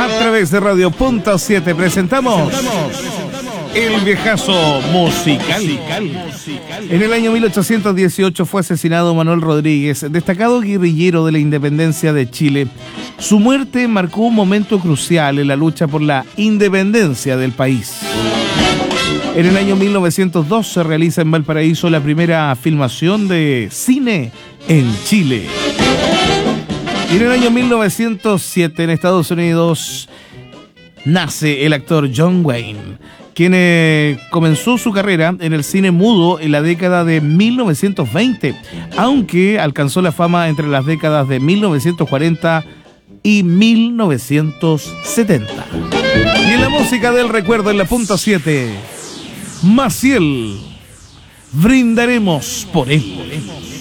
A través de Radio Punto 7 presentamos El Viejazo Musical. En el año 1818 fue asesinado Manuel Rodríguez, destacado guerrillero de la independencia de Chile. Su muerte marcó un momento crucial en la lucha por la independencia del país. En el año 1902 se realiza en Valparaíso la primera filmación de cine en Chile. Y en el año 1907 en Estados Unidos nace el actor John Wayne, quien comenzó su carrera en el cine mudo en la década de 1920, aunque alcanzó la fama entre las décadas de 1940 y 1970. Y en la música del recuerdo en la punta 7, Maciel, brindaremos por él.